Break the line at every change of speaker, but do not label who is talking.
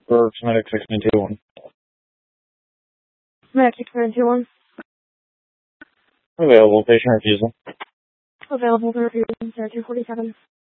Or Medic 621.
Medic 621.
Available. Patient refusal.
Available to refusal. 247.